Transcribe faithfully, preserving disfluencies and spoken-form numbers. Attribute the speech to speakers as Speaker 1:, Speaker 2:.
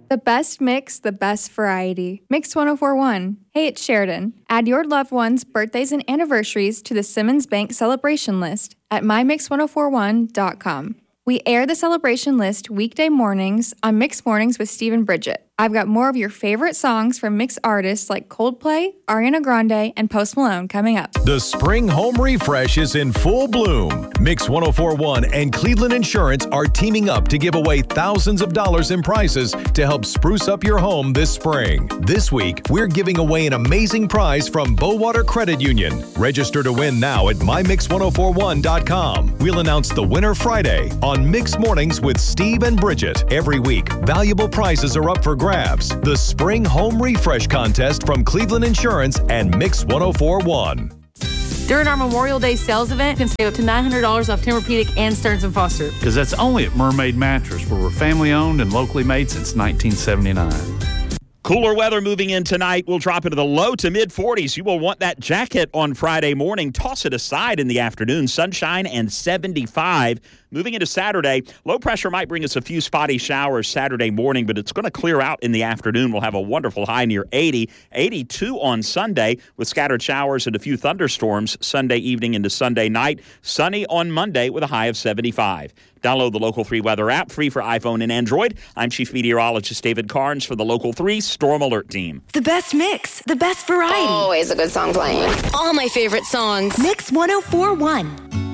Speaker 1: The best mix, the best variety. Mix ten forty-one. Hey, it's Sheridan. Add your loved ones' birthdays and anniversaries to the Simmons Bank celebration list at my mix ten forty-one dot com. We air the celebration list weekday mornings on Mix Mornings with Steve and Bridget. I've got more of your favorite songs from Mix artists like Coldplay, Ariana Grande, and Post Malone coming up.
Speaker 2: The spring home refresh is in full bloom. Mix ten forty-one and Cleveland Insurance are teaming up to give away thousands of dollars in prizes to help spruce up your home this spring. This week, we're giving away an amazing prize from Bowater Credit Union. Register to win now at my mix ten forty-one dot com. We'll announce the winner Friday on Mix Mornings with Steve and Bridget. Every week, valuable prizes are up for grabs. The Spring Home Refresh Contest from Cleveland Insurance and Mix ten forty-one.
Speaker 3: During our Memorial Day sales event, you can save up to nine hundred dollars off Tempur-Pedic and Stearns and Foster.
Speaker 4: Because that's only at Mermaid Mattress, where we're family-owned and locally made since nineteen seventy-nine.
Speaker 5: Cooler weather moving in tonight. We'll drop into the low to mid forties. You will want that jacket on Friday morning. Toss it aside in the afternoon. Sunshine and seventy-five. Moving into Saturday, low pressure might bring us a few spotty showers Saturday morning, but it's going to clear out in the afternoon. We'll have a wonderful high near eighty. eighty-two on Sunday with scattered showers and a few thunderstorms Sunday evening into Sunday night. Sunny on Monday with a high of seventy-five. Download the Local three weather app, free for iPhone and Android. I'm Chief Meteorologist David Carnes for the Local three Storm Alert Team.
Speaker 6: The best mix, the best variety.
Speaker 7: Always a good song playing.
Speaker 6: All my favorite songs. Mix ten forty-one.